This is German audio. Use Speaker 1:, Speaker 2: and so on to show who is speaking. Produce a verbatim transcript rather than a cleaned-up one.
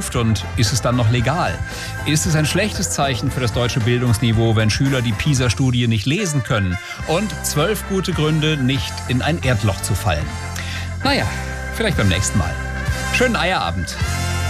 Speaker 1: überprüft und ist es dann noch legal? Ist es ein schlechtes Zeichen für das deutsche Bildungsniveau, wenn Schüler die PISA-Studie nicht lesen können? Und zwölf gute Gründe, nicht in ein Erdloch zu fallen. Naja, vielleicht beim nächsten Mal. Schönen Eierabend.